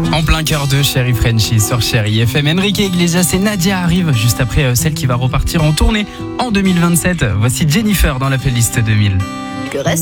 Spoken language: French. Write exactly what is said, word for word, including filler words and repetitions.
En plein cœur de Chéri Frenchie sur Chéri F M. Enrique Iglesias et Nadia arrivent juste après euh, celle qui va repartir en tournée en deux mille vingt-sept. Voici Jennifer dans la playlist deux mille. Que reste